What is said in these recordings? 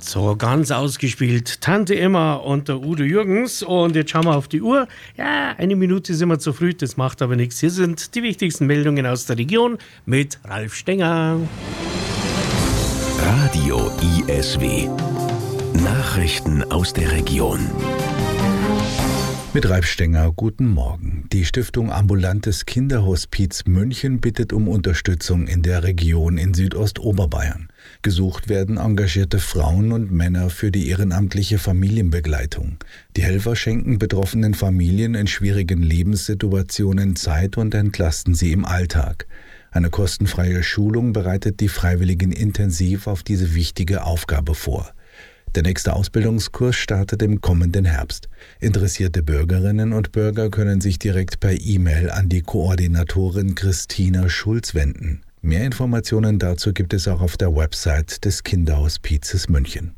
So, ganz ausgespielt. Tante Emma und der Udo Jürgens. Und jetzt schauen wir auf die Uhr. Ja, eine Minute sind wir zu früh, das macht aber nichts. Hier sind die wichtigsten Meldungen aus der Region mit Ralf Stenger. Radio ISW. Nachrichten aus der Region. Mit Ralf Stenger, guten Morgen. Die Stiftung Ambulantes Kinderhospiz München bittet um Unterstützung in der Region in Südostoberbayern. Gesucht werden engagierte Frauen und Männer für die ehrenamtliche Familienbegleitung. Die Helfer schenken betroffenen Familien in schwierigen Lebenssituationen Zeit und entlasten sie im Alltag. Eine kostenfreie Schulung bereitet die Freiwilligen intensiv auf diese wichtige Aufgabe vor. Der nächste Ausbildungskurs startet im kommenden Herbst. Interessierte Bürgerinnen und Bürger können sich direkt per E-Mail an die Koordinatorin Christina Schulz wenden. Mehr Informationen dazu gibt es auch auf der Website des Kinderhospizes München.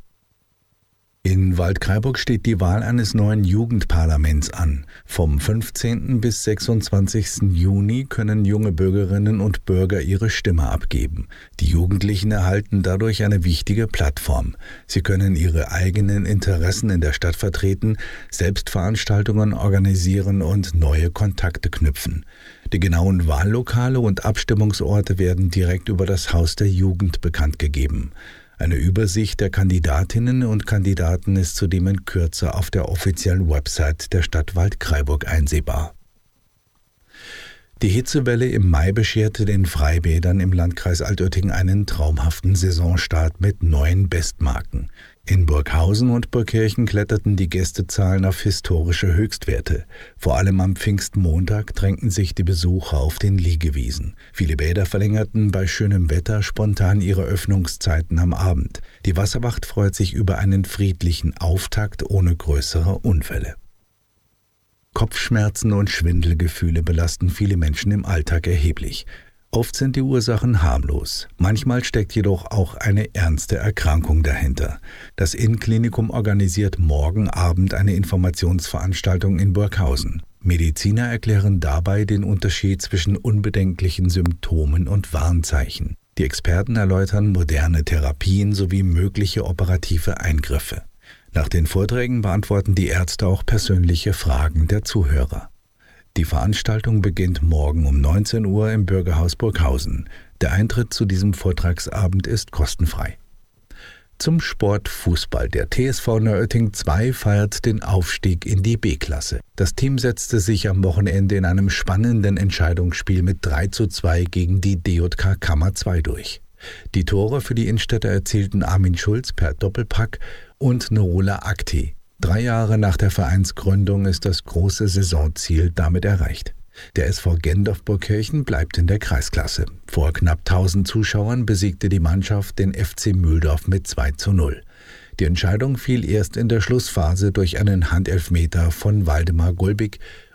In Waldkraiburg steht die Wahl eines neuen Jugendparlaments an. Vom 15. bis 26. Juni können junge Bürgerinnen und Bürger ihre Stimme abgeben. Die Jugendlichen erhalten dadurch eine wichtige Plattform. Sie können ihre eigenen Interessen in der Stadt vertreten, selbst Veranstaltungen organisieren und neue Kontakte knüpfen. Die genauen Wahllokale und Abstimmungsorte werden direkt über das Haus der Jugend bekannt gegeben. Eine Übersicht der Kandidatinnen und Kandidaten ist zudem in Kürze auf der offiziellen Website der Stadt Waldkraiburg einsehbar. Die Hitzewelle im Mai bescherte den Freibädern im Landkreis Altötting einen traumhaften Saisonstart mit neuen Bestmarken. In Burghausen und Burgkirchen kletterten die Gästezahlen auf historische Höchstwerte. Vor allem am Pfingstmontag drängten sich die Besucher auf den Liegewiesen. Viele Bäder verlängerten bei schönem Wetter spontan ihre Öffnungszeiten am Abend. Die Wasserwacht freut sich über einen friedlichen Auftakt ohne größere Unfälle. Kopfschmerzen und Schwindelgefühle belasten viele Menschen im Alltag erheblich. Oft sind die Ursachen harmlos. Manchmal steckt jedoch auch eine ernste Erkrankung dahinter. Das Innenklinikum organisiert morgen Abend eine Informationsveranstaltung in Burghausen. Mediziner erklären dabei den Unterschied zwischen unbedenklichen Symptomen und Warnzeichen. Die Experten erläutern moderne Therapien sowie mögliche operative Eingriffe. Nach den Vorträgen beantworten die Ärzte auch persönliche Fragen der Zuhörer. Die Veranstaltung beginnt morgen um 19 Uhr im Bürgerhaus Burghausen. Der Eintritt zu diesem Vortragsabend ist kostenfrei. Zum Sport Fußball. Der TSV Neuötting 2 feiert den Aufstieg in die B-Klasse. Das Team setzte sich am Wochenende in einem spannenden Entscheidungsspiel mit 3:2 gegen die DJK Kammer 2 durch. Die Tore für die Innstädter erzielten Armin Schulz per Doppelpack und Norola Akti. 3 Jahre nach der Vereinsgründung ist das große Saisonziel damit erreicht. Der SV Gendorf-Burgkirchen bleibt in der Kreisklasse. Vor knapp 1000 Zuschauern besiegte die Mannschaft den FC Mühldorf mit 2:0. Die Entscheidung fiel erst in der Schlussphase durch einen Handelfmeter von Waldemar Gulbig